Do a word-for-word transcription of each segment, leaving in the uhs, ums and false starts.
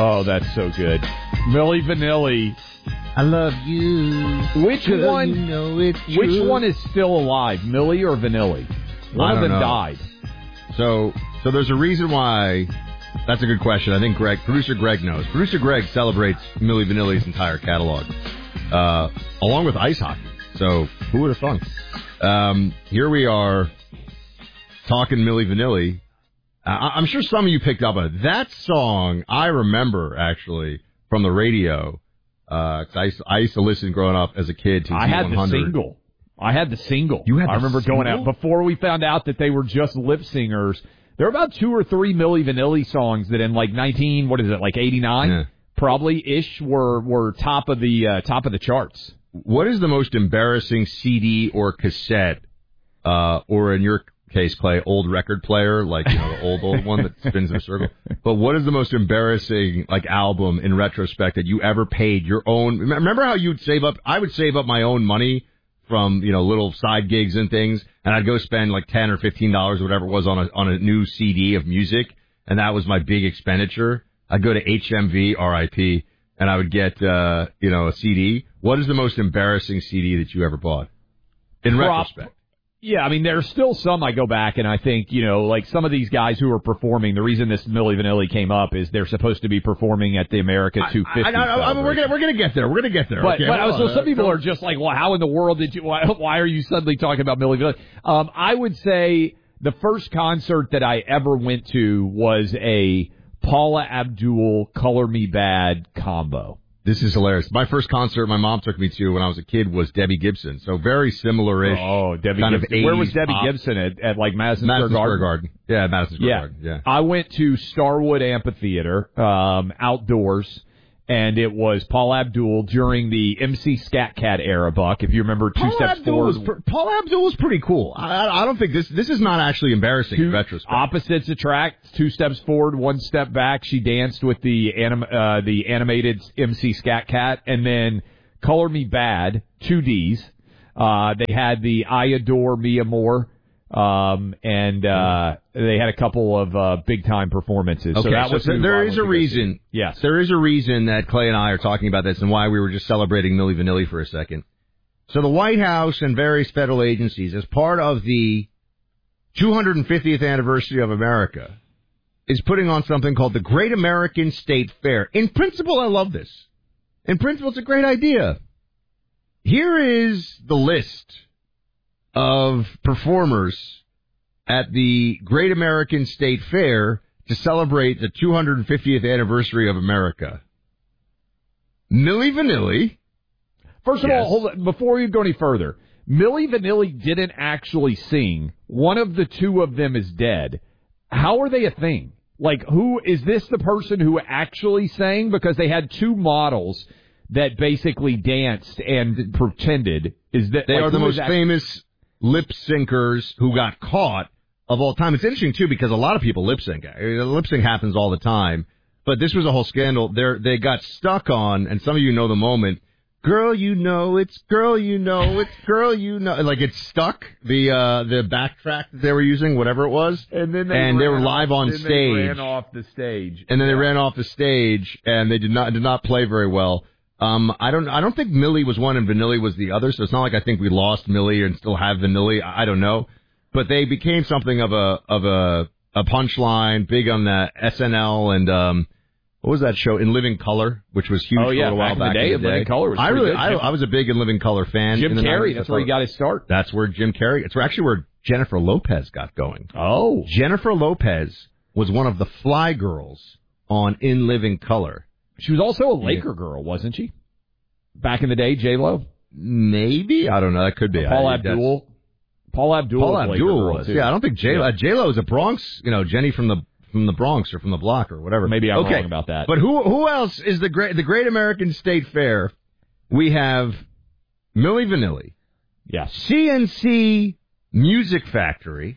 Oh, that's so good. Milli Vanilli. I love you. Which one? You know it's true. Which one is still alive, Milli or Vanilli? One of them know. died. So, so there's a reason why. That's a good question. I think Greg, producer Greg knows. Producer Greg celebrates Milli Vanilli's entire catalog, uh, along with ice hockey. So, who would have thunk? Um, here we are talking Milli Vanilli. Uh, I'm sure some of you picked up on it. That song, I remember, actually, from the radio. Uh, 'cause I, used to, I used to listen growing up as a kid to I Z had one hundred. the single. I had the single. You had I the remember single? going out before we found out that they were just lip singers. There were about two or three Milli Vanilli songs that in like nineteen, what is it, like eighty-nine, yeah. probably ish, were were top of the uh, top of the charts. What is the most embarrassing C D or cassette, uh, or in your case, Clay, old record player, like you know the old old one that spins in a circle? But what is the most embarrassing like album in retrospect that you ever paid your own? Remember how you'd save up? I would save up my own money from, you know, little side gigs and things, and I'd go spend like ten or fifteen dollars or whatever it was on a on a new C D of music, and that was my big expenditure. I'd go to H M V, R I P, and I would get, uh, you know, a C D. What is the most embarrassing C D that you ever bought? In Prop- retrospect. Yeah, I mean, there's still some I go back and I think, you know, like some of these guys who are performing, the reason this Milli Vanilli came up is they're supposed to be performing at the America two fifty. I, I, I, I, we're gonna we're gonna get there. We're gonna get there. But, okay, but hold so on. some people are just like, well, how in the world did you? Why, why are you suddenly talking about Milli Vanilli? Um, I would say the first concert that I ever went to was a Paula Abdul "Color Me Bad" combo. This is hilarious. My first concert my mom took me to when I was a kid was Debbie Gibson. So very similar-ish. Oh, Debbie kind Gibson. Of Where was Debbie pop. Gibson at, at like Madison, Madison Square Square Garden? Garden? Yeah, Madison Square Yeah. Garden. Yeah. I went to Starwood Amphitheater, um, outdoors, and it was Paul Abdul during the M C Scat Cat era, Buck, if you remember Two Paul Steps Abdul Forward. Was pr- Paul Abdul was pretty cool. I, I don't think this this is not actually embarrassing Two in retrospect. Opposites attract, two steps forward, one step back. She danced with the anim- uh, the animated M C Scat Cat, and then Color Me Bad, two Ds. Uh, they had the I Adore Mia Moore, um, and uh, they had a couple of uh, big time performances. Okay, so that so was who there I is went a to go reason. see. Yes, there is a reason that Clay and I are talking about this, and why we were just celebrating Milli Vanilli for a second. So the White House and various federal agencies, as part of the two hundred fiftieth anniversary of America, is putting on something called the Great American State Fair. In principle, I love this. In principle, it's a great idea. Here is the list of performers at the Great American State Fair to celebrate the two hundred fiftieth anniversary of America. Milli Vanilli. First of Yes. all, hold on, before you go any further, Milli Vanilli didn't actually sing. One of the two of them is dead. How are they a thing? Like, who is this the person who actually sang? Because they had two models that basically danced and pretended. Is that They like, are the who most is that? famous lip syncers who got caught of all time. It's interesting, too, because a lot of people lip sync. Lip sync happens all the time. But this was a whole scandal. They're, they got stuck on, and some of you know the moment, girl, you know, it's girl, you know, it's girl, you know. Like, it's stuck, the uh, the backtrack that they were using, whatever it was. And then they, and they were ran live off, on then stage. They ran off the stage. And then yeah. they ran off the stage, and they did not did not play very well. Um, I don't I don't think Milli was one and Vanilli was the other, so it's not like I think we lost Milli and still have Vanilli. I, I don't know, but they became something of a of a a punchline, big on the S N L and um, what was that show In Living Color, which was huge oh, yeah, for a while back, back in the day. in In the day. Living Color was I pretty really good. I, Jim, I was a big In Living Color fan. Jim in the Carrey, nineties. that's where he got his start. That's where Jim Carrey. It's actually where Jennifer Lopez got going. Oh, Jennifer Lopez was one of the fly girls on In Living Color. she was also a Laker yeah. girl, wasn't she? Back in the day, J-Lo? Maybe. I don't know. That could be. Paul I, Abdul. Paul Abdul. Paul was Abdul Laker girl, was. too. Yeah, I don't think J-Lo. Yeah. Uh, J-Lo is a Bronx, you know, Jenny from the from the Bronx or from the block or whatever. Maybe I'm okay. wrong about that. But who who else is the great the Great American State Fair? We have Milli Vanilli. Yes. C N C Music Factory.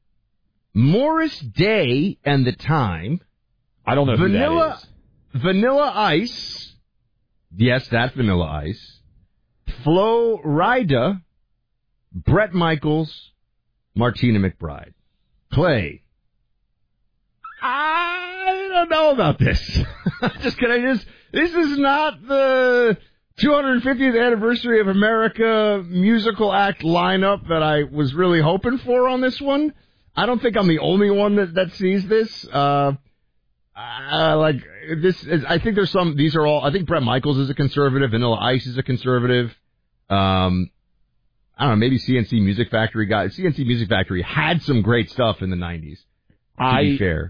Morris Day and the Time. I don't know Vanilla, who that is. Vanilla Ice. Yes, that's Vanilla Ice. Flo Rida. Bret Michaels. Martina McBride. Clay. I don't know about this. just can I just? This is not the two hundred fiftieth anniversary of America musical act lineup that I was really hoping for on this one. I don't think I'm the only one that, that sees this. Uh, uh, like this, is, I think there's some. These are all. I think Bret Michaels is a conservative. Vanilla Ice is a conservative. Um, I don't know. Maybe C N C Music Factory guys. C N C Music Factory had some great stuff in the nineties. To I, be fair.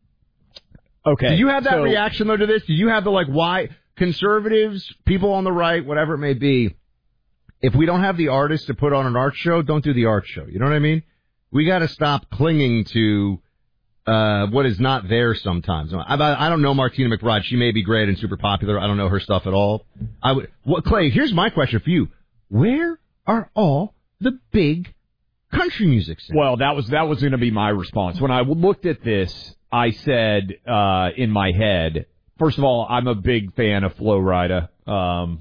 Okay. Did you have that so, reaction though to this? Did you have the like why conservatives, people on the right, whatever it may be? If we don't have the artist to put on an art show, don't do the art show. You know what I mean? We got to stop clinging to uh what is not there sometimes. I, I don't know Martina McBride. She may be great and super popular. I don't know her stuff at all. I would. What, Clay? Here's my question for you: where are all the big country music singers? Well, that was that was going to be my response when I looked at this. I said uh in my head, first of all, I'm a big fan of Flo Rida. Um,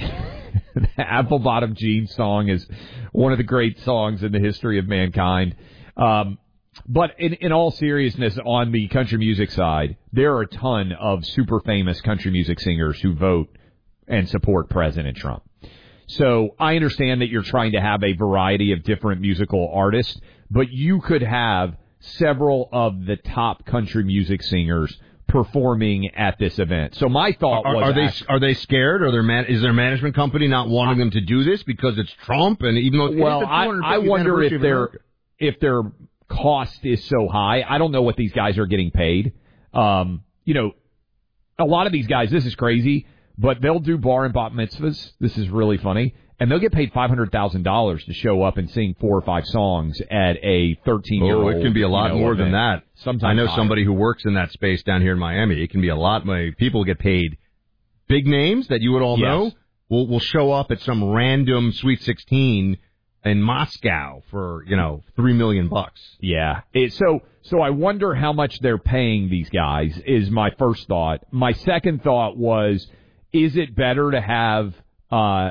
the Apple Bottom Jeans song is one of the great songs in the history of mankind. Um, but in, in all seriousness, on the country music side, there are a ton of super famous country music singers who vote and support President Trump. So I understand that you're trying to have a variety of different musical artists, but you could have several of the top country music singers performing at this event. So my thought are, was... Are they actually, are they scared? Are their man, is their management company not wanting them to do this because it's Trump? And even though well, I, I wonder if their if their cost is so high. I don't know what these guys are getting paid. Um, you know, a lot of these guys, this is crazy, but they'll do bar and bat mitzvahs. This is really funny. And they'll get paid five hundred thousand dollars to show up and sing four or five songs at a thirteen-year-old. Oh, it can be a lot you know, more event. than that. Sometimes I know higher. somebody who works in that space down here in Miami. It can be a lot more. People get paid. Big names that you would all yes. know will will show up at some random Sweet sixteen in Moscow for, you know, three million bucks. Yeah. It, so so I wonder how much they're paying these guys is my first thought. My second thought was, is it better to have uh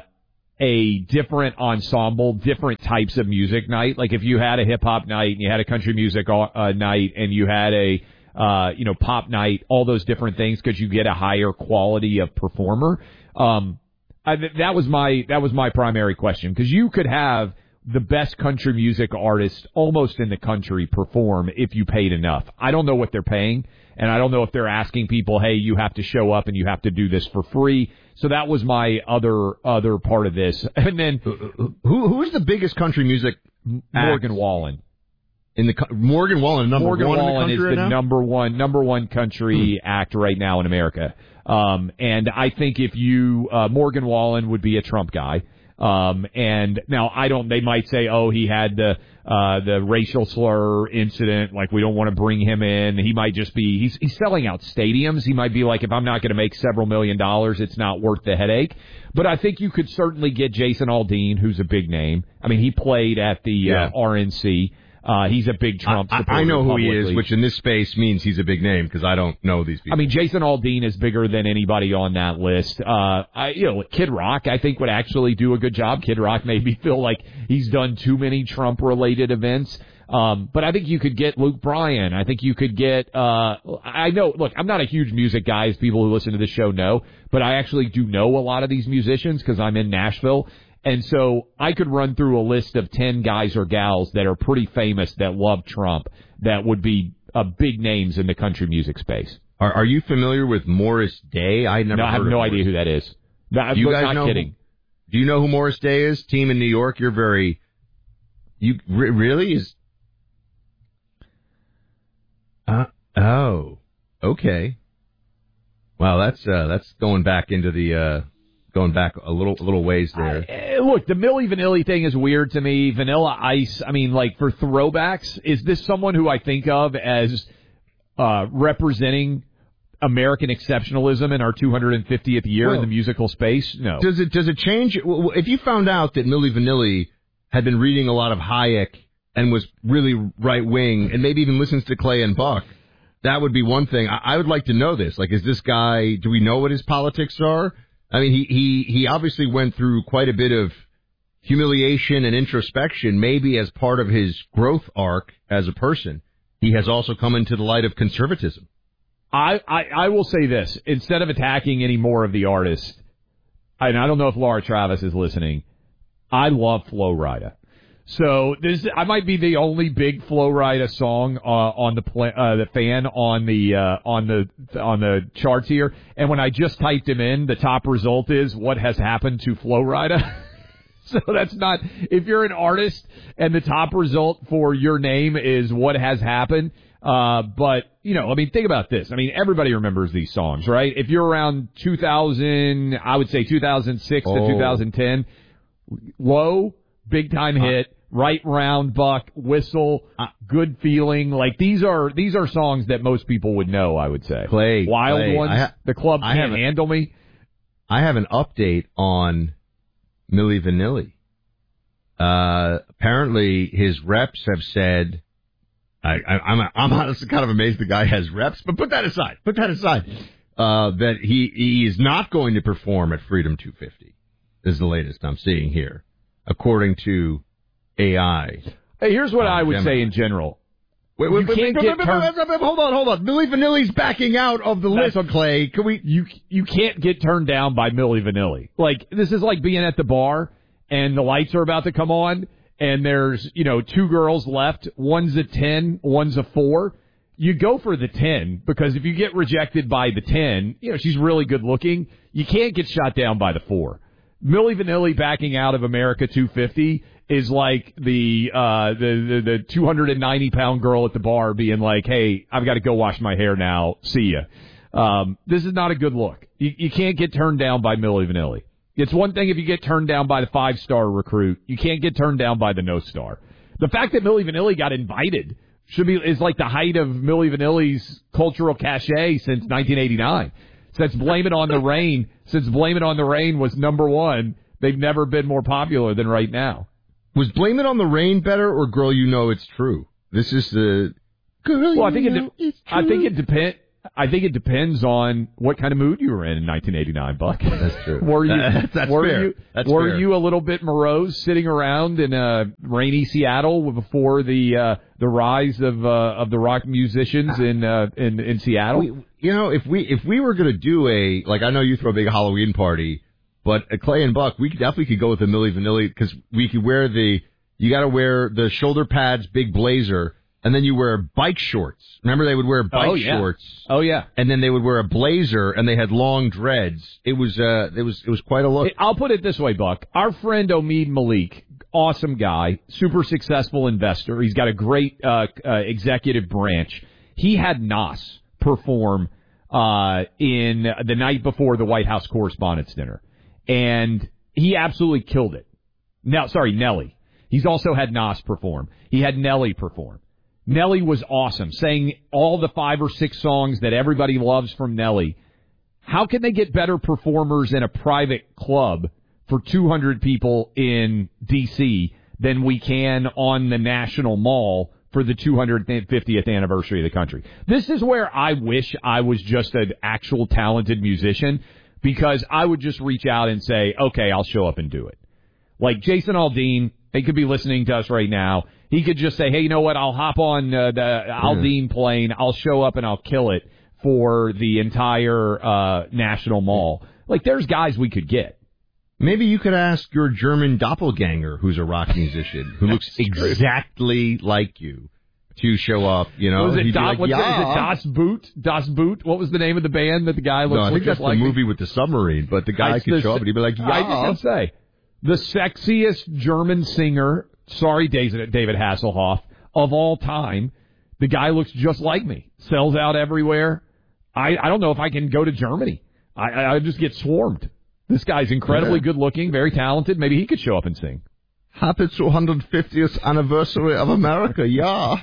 a different ensemble, different types of music night? Like if you had a hip-hop night and you had a country music uh, night and you had a, uh, you know, pop night, all those different things, because you get a higher quality of performer. Um, I, that was my, that was my primary question, because you could have the best country music artist almost in the country perform if you paid enough. I don't know what they're paying, and I don't know if they're asking people, hey, you have to show up and you have to do this for free. So that was my other other part of this. And then who who is the biggest country music Morgan act? Wallen. In the Morgan Wallen, number Morgan one Wallen in the country is right the now? number one number one country hmm. act right now in America. Um, and I think if you uh, Morgan Wallen would be a Trump guy. Um, and now I don't. They might say, oh, he had the uh, the racial slur incident. Like we don't want to bring him in. He might just be. He's he's selling out stadiums. He might be like, if I'm not going to make several million dollars, it's not worth the headache. But I think you could certainly get Jason Aldean, who's a big name. I mean, he played at the yeah. uh, R N C. Uh, he's a big Trump supporter. I, I know who he publicly. is, which in this space means he's a big name because I don't know these people. I mean, Jason Aldean is bigger than anybody on that list. Uh, I, you know, Kid Rock, I think, would actually do a good job. Kid Rock made me feel like he's done too many Trump-related events. Um, but I think you could get Luke Bryan. I think you could get, uh, I know, look, I'm not a huge music guy, as people who listen to this show know, but I actually do know a lot of these musicians because I'm in Nashville. And so I could run through a list of ten guys or gals that are pretty famous that love Trump that would be uh, big names in the country music space. Are, are you familiar with Morris Day? I never. No, heard I have of no Morris. idea who that is. No, I'm you guys not know kidding. Who, do you know who Morris Day is? Team in New York. You're very. You re- really is. Uh, oh, okay. Wow, that's uh, that's going back into the. Uh, Going back a little, a little ways there. I, look, the Milli Vanilli thing is weird to me. Vanilla Ice. I mean, like for throwbacks, is this someone who I think of as uh, representing American exceptionalism in our two hundred fiftieth year well, in the musical space? No. Does it? Does it change? If you found out that Milli Vanilli had been reading a lot of Hayek and was really right wing, and maybe even listens to Clay and Buck, that would be one thing. I, I would like to know this. Like, is this guy? Do we know what his politics are? I mean, he, he, he obviously went through quite a bit of humiliation and introspection, maybe as part of his growth arc as a person. He has also come into the light of conservatism. I, I, I will say this. Instead of attacking any more of the artists, and I don't know if Laura Travis is listening, I love Flo Rida. So this, I might be the only big Flo Rida song uh, on the pla- uh, the fan on the uh, on the on the charts here. And when I just typed him in, the top result is what has happened to Flo Rida. So that's not, if you're an artist and the top result for your name is what has happened. Uh, but, you know, I mean, think about this. I mean, everybody remembers these songs, right? If you're around two thousand, I would say two thousand six oh. to two thousand ten, Low, big time uh, hit, Right Round Buck, Whistle, uh, Good Feeling. Like, these are, these are songs that most people would know, I would say. Clay, Wild Clay, Ones, ha- The Club I Can't Handle Me. I have an update on Milli Vanilli. Uh, apparently his reps have said, I, I, I'm, I'm honestly kind of amazed the guy has reps, but put that aside, put that aside, uh, that he, he is not going to perform at Freedom two fifty is the latest I'm seeing here, according to A I. Hey, here's what uh, I would Gemini. say in general. Wait, wait, you wait, can't wait, get wait, turned... wait, wait, hold on, hold on. Milli Vanilli's backing out of the That's list, a... Clay. Can we? You you can't get turned down by Milli Vanilli. Like, this is like being at the bar and the lights are about to come on and there's, you know, two girls left. One's a ten, one's a four. You go for the ten because if you get rejected by the ten, you know, she's really good looking. You can't get shot down by the four. Milli Vanilli backing out of America two fifty is like the uh the the, the two hundred ninety pound girl at the bar being like, hey, I've got to go wash my hair now. See ya. Um, this is not a good look. You, you can't get turned down by Milli Vanilli. It's one thing if you get turned down by the five-star recruit. You can't get turned down by the no-star. The fact that Milli Vanilli got invited should be is like the height of Milli Vanilli's cultural cachet since nineteen eighty-nine. Since Blame It on the Rain, since Blame It on the Rain was number one, they've never been more popular than right now. Was Blame It on the Rain better or Girl You Know It's True? This is the Girl Well, I think You it. Know De- It's True. I think it depend. I think it depends on what kind of mood you were in in nineteen eighty-nine, Buck. That's true. were you? That's were fair. you? That's were fair. you a little bit morose, sitting around in uh, rainy Seattle before the uh, the rise of uh, of the rock musicians in uh, in in Seattle? We, you know, if we if we were going to do a like, I know you throw a big Halloween party, but at Clay and Buck, we could definitely could go with the Milli Vanilli because we could wear the. You got to wear the shoulder pads, big blazer, and then you wear bike shorts. Remember, they would wear bike oh, yeah. shorts. Oh yeah. And then they would wear a blazer, and they had long dreads. It was uh, it was it was quite a look. I'll put it this way, Buck. Our friend Omid Malik, awesome guy, super successful investor. He's got a great uh, uh, executive branch. He had Nas perform uh, in the night before the White House Correspondents' Dinner, and he absolutely killed it. Now, sorry, Nelly. He's also had Nas perform. He had Nelly perform. Nelly was awesome, sang all the five or six songs that everybody loves from Nelly. How can they get better performers in a private club for two hundred people in D C than we can on the National Mall for the two hundred fiftieth anniversary of the country? This is where I wish I was just an actual talented musician, because I would just reach out and say, okay, I'll show up and do it. Like Jason Aldean, he could be listening to us right now. He could just say, hey, you know what? I'll hop on uh, the Aldean plane. I'll show up and I'll kill it for the entire uh, National Mall. Like, there's guys we could get. Maybe you could ask your German doppelganger, who's a rock musician, who looks exactly like you, to show up. You know, was it, He'd be Do, like, what's yeah. it, is it Das Boot? Das Boot? What was the name of the band that the guy looks no, I think like that's like the me? movie with the submarine, but the guy It's could the, show up and he'd be like, yeah. I just want to say, the sexiest German singer, sorry, David Hasselhoff, of all time. The guy looks just like me. Sells out everywhere. I, I don't know if I can go to Germany. I, I just get swarmed. This guy's incredibly yeah. good looking, very talented. Maybe he could show up and sing. Happy two hundred fiftieth anniversary of America, yeah.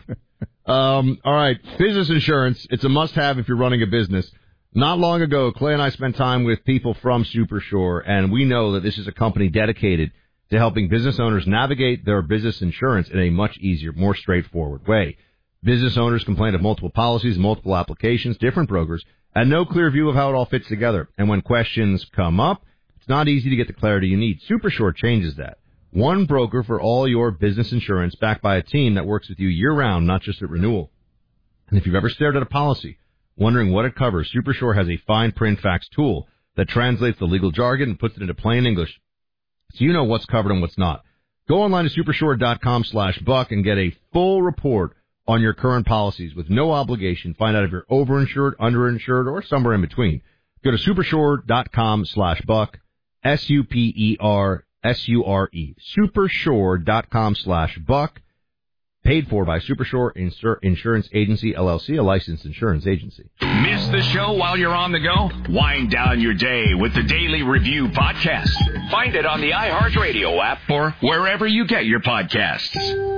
um, all right, business insurance. It's a must-have if you're running a business. Not long ago, Clay and I spent time with people from Supershore, and we know that this is a company dedicated to helping business owners navigate their business insurance in a much easier, more straightforward way. Business owners complain of multiple policies, multiple applications, different brokers, and no clear view of how it all fits together. And when questions come up, it's not easy to get the clarity you need. Supershore changes that. One broker for all your business insurance, backed by a team that works with you year-round, not just at renewal. And if you've ever stared at a policy, Wondering what it covers? Supershore has a fine print fax tool that translates the legal jargon and puts it into plain English, so you know what's covered and what's not. Go online to supershore.com slash buck and get a full report on your current policies with no obligation. Find out if you're overinsured, underinsured, or somewhere in between. Go to supershore.com slash buck, S U P E R S U R E, supershore.com slash buck, paid for by Supershore Insur- Insurance Agency, L L C, a licensed insurance agency. Miss the show while you're on the go? Wind down your day with the Daily Review podcast. Find it on the iHeartRadio app or wherever you get your podcasts.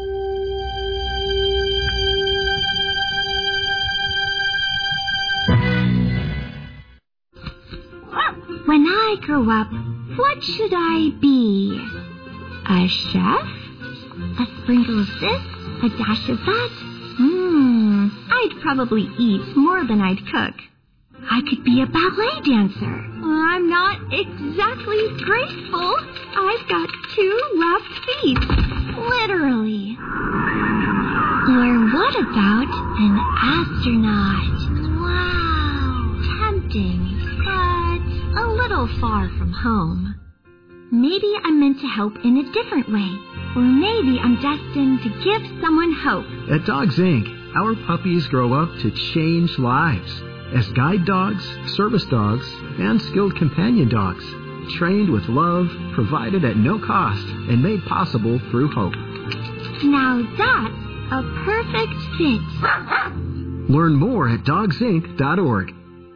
When I grow up, what should I be? A chef? A sprinkle of this? A dash of that? Hmm, I'd probably eat more than I'd cook. I could be a ballet dancer. I'm not exactly graceful. I've got two left feet. Literally. Or what about an astronaut? Wow, tempting. But a little far from home. Maybe I'm meant to help in a different way. Or maybe I'm destined to give someone hope. At Dogs Incorporated, our puppies grow up to change lives. As guide dogs, service dogs, and skilled companion dogs. Trained with love, provided at no cost, and made possible through hope. Now that's a perfect fit. Learn more at dogs inc dot org.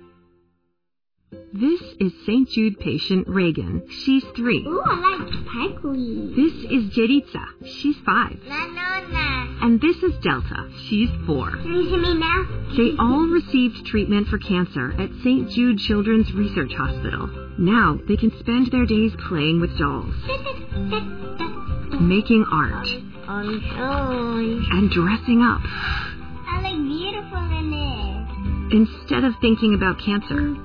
This is Saint Jude patient Reagan. She's three. Ooh, I like sparkly. This is Jeritza. She's five. La nonna. And this is Delta. She's four. Can you see me now? They all received treatment for cancer at Saint Jude Children's Research Hospital. Now they can spend their days playing with dolls, making art, and dressing up. I look beautiful in it. Instead of thinking about cancer.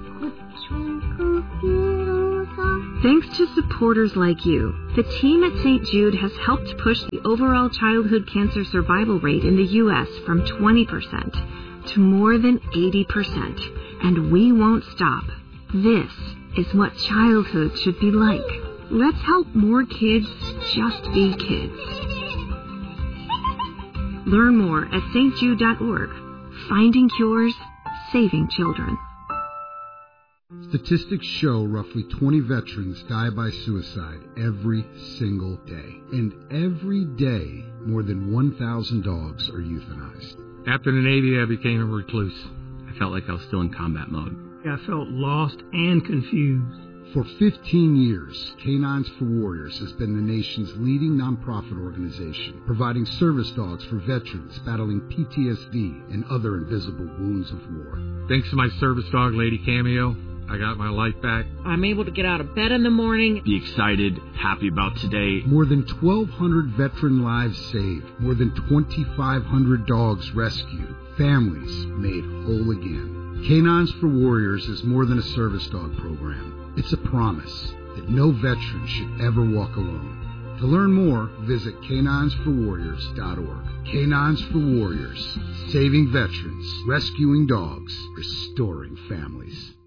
Thanks to supporters like you, the team at Saint Jude has helped push the overall childhood cancer survival rate in the U S from twenty percent to more than eighty percent. And we won't stop. This is what childhood should be like. Let's help more kids just be kids. Learn more at S T jude dot org. Finding cures, saving children. Statistics show roughly twenty veterans die by suicide every single day. And every day, more than one thousand dogs are euthanized. After the Navy, I became a recluse. I felt like I was still in combat mode. I felt lost and confused. For fifteen years, Canines for Warriors has been the nation's leading nonprofit organization, providing service dogs for veterans battling P T S D and other invisible wounds of war. Thanks to my service dog, Lady Cameo, I got my life back. I'm able to get out of bed in the morning. Be excited, happy about today. More than twelve hundred veteran lives saved. More than twenty-five hundred dogs rescued. Families made whole again. Canines for Warriors is more than a service dog program. It's a promise that no veteran should ever walk alone. To learn more, visit canines for warriors dot org. Canines for Warriors, saving veterans, rescuing dogs, restoring families.